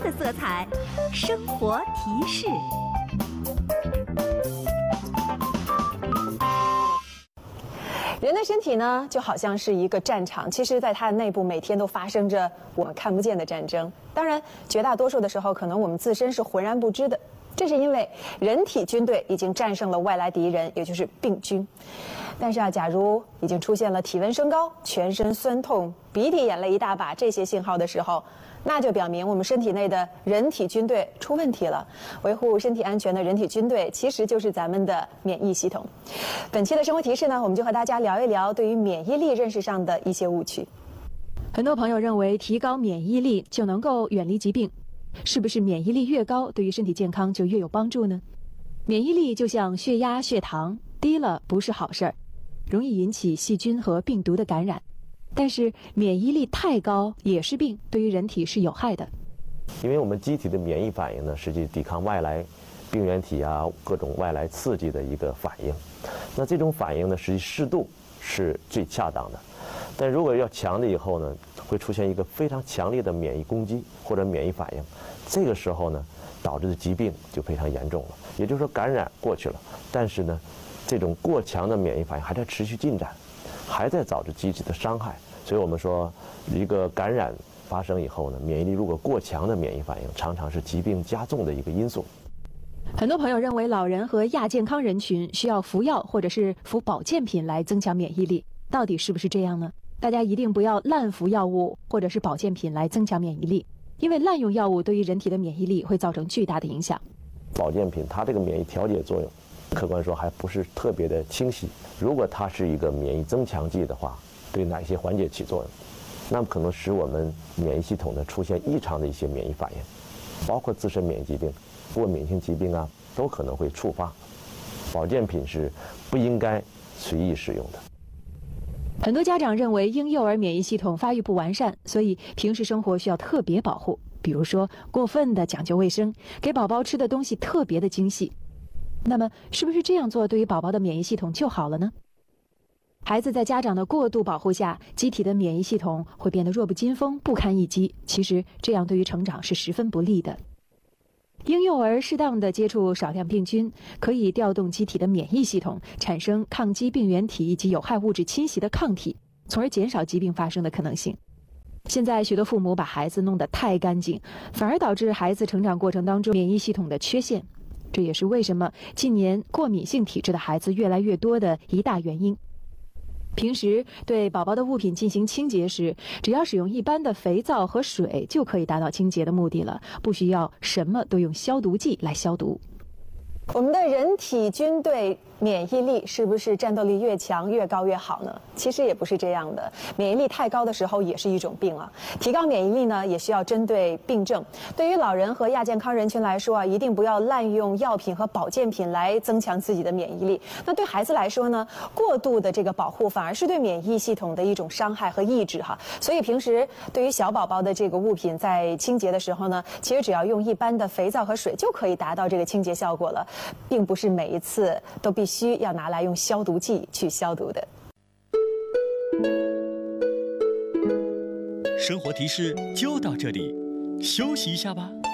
的色彩。生活提示。 人的身体呢，就好像是一个战场，其实在它的内部每天都发生着我们看不见的战争。当然，绝大多数的时候，可能我们自身是浑然不知的。这是因为人体军队已经战胜了外来敌人，也就是病菌。但是假如已经出现了体温升高、全身酸痛、鼻涕眼泪一大把这些信号的时候，那就表明我们身体内的人体军队出问题了。维护身体安全的人体军队，其实就是咱们的免疫系统。本期的生活提示呢，我们就和大家聊一聊对于免疫力认识上的一些误区。很多朋友认为提高免疫力就能够远离疾病，是不是免疫力越高，对于身体健康就越有帮助呢？免疫力就像血压、血糖，低了不是好事儿，容易引起细菌和病毒的感染。但是免疫力太高也是病，对于人体是有害的。 因为我们机体的免疫反应呢，实际抵抗外来病原体啊各种外来刺激的一个反应。那这种反应呢，实际适度是最恰当的。但如果要强了以后呢，会出现一个非常强烈的免疫攻击或者免疫反应，这个时候呢，导致的疾病就非常严重了。也就是说，感染过去了，但是呢，这种过强的免疫反应还在持续进展，还在导致机体的伤害。所以我们说，一个感染发生以后呢，免疫力如果过强的免疫反应，常常是疾病加重的一个因素。 很多朋友认为老人和亚健康人群需要服药或者是服保健品来增强免疫力，到底是不是这样呢？大家一定不要滥服药物或者是保健品来增强免疫力，因为滥用药物对于人体的免疫力会造成巨大的影响。 保健品它这个免疫调节作用，客观说还不是特别的清晰。如果它是一个免疫增强剂的话，对哪些环节起作用？那么可能使我们免疫系统呢出现异常的一些免疫反应，包括自身免疫疾病、过敏性疾病啊，都可能会触发。保健品是不应该随意使用的。 很多家长认为婴幼儿免疫系统发育不完善，所以平时生活需要特别保护，比如说过分的讲究卫生，给宝宝吃的东西特别的精细。那么是不是这样做对于宝宝的免疫系统就好了呢？孩子在家长的过度保护下，机体的免疫系统会变得弱不禁风、不堪一击。其实这样对于成长是十分不利的。婴幼儿适当的接触少量病菌，可以调动机体的免疫系统，产生抗击病原体以及有害物质侵袭的抗体，从而减少疾病发生的可能性。现在许多父母把孩子弄得太干净，反而导致孩子成长过程当中免疫系统的缺陷，这也是为什么近年过敏性体质的孩子越来越多的一大原因。平时对宝宝的物品进行清洁时，只要使用一般的肥皂和水就可以达到清洁的目的了，不需要什么都用消毒剂来消毒。我们的人体军队免疫力是不是战斗力越强越高越好呢？其实也不是这样的，免疫力太高的时候也是一种病啊。提高免疫力呢，也需要针对病症。对于老人和亚健康人群来说啊，一定不要滥用药品和保健品来增强自己的免疫力。那对孩子来说呢，过度的这个保护反而是对免疫系统的一种伤害和抑制哈。所以平时对于小宝宝的这个物品在清洁的时候呢，其实只要用一般的肥皂和水就可以达到这个清洁效果了，并不是每一次都必须要拿来用消毒剂去消毒的。 生活提示就到这里，休息一下吧。